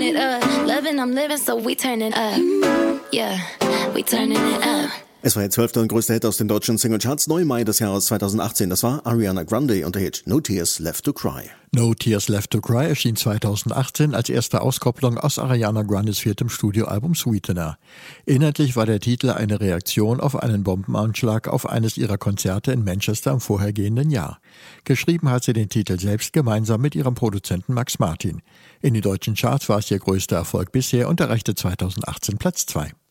it up. Loving, I'm living, so we turning up. Yeah, we turning it up. Es war ihr 12. und größter Hit aus den deutschen Singlecharts, neu im Mai des Jahres 2018. Das war Ariana Grande und der Hit No Tears Left to Cry. No Tears Left to Cry erschien 2018 als erste Auskopplung aus Ariana Grandes 4. Studioalbum Sweetener. Inhaltlich war der Titel eine Reaktion auf einen Bombenanschlag auf eines ihrer Konzerte in Manchester im vorhergehenden Jahr. Geschrieben hat sie den Titel selbst gemeinsam mit ihrem Produzenten Max Martin. In den deutschen Charts war es ihr größter Erfolg bisher und erreichte 2018 Platz 2.